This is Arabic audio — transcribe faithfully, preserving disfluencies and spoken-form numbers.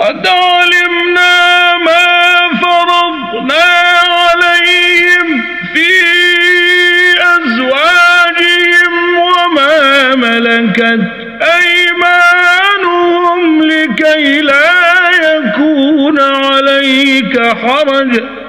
قد علمنا ما فرضنا عليهم في أزواجهم وما ملكت أيمانهم لكي لا يكون عليك حرج